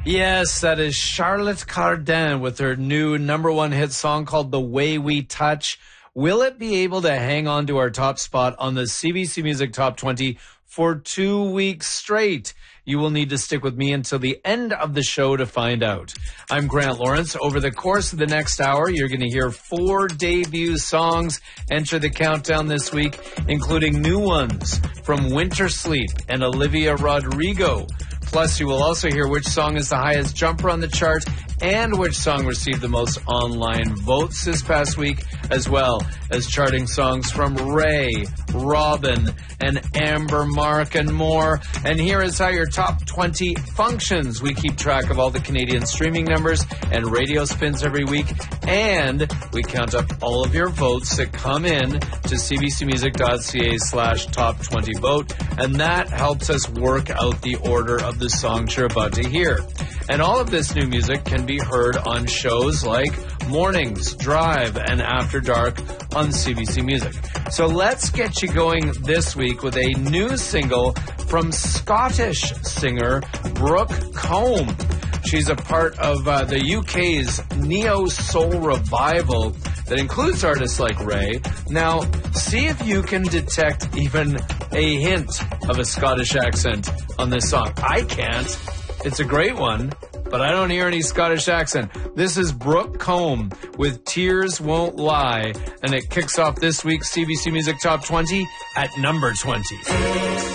Yes, that is Charlotte Cardin with her new #1 hit song called The Way We Touch. Will it be able to hang on to our top spot on the CBC Music Top 20 for 2 weeks straight? You will need to stick with me until the end of the show to find out. I'm Grant Lawrence. Over the course of the next hour, you're going to hear 4 debut songs enter the countdown this week, including new ones from Winter Sleep and Olivia Rodrigo. Plus, you will also hear which song is the highest jumper on the chart and which song received the most online votes this past week, as well as charting songs from Ray, Robin, and Amber Mark, and more. And here is how your top 20 functions. We keep track of all the Canadian streaming numbers and radio spins every week, and we count up all of your votes that come in to cbcmusic.ca/top20vote, and that helps us work out the order of the songs you're about to hear. And all of this new music can be heard on shows like Mornings, Drive, and After Dark on CBC Music. So let's get you going this week with a new single from Scottish singer Brooke Combe. She's a part of the UK's neo-soul revival that includes artists like Ray. Now, see if you can detect even a hint of a Scottish accent on this song. I can't. It's a great one, but I don't hear any Scottish accent. This is Brooke Combe with Tears Won't Lie, and it kicks off this week's CBC Music Top 20 at number 20.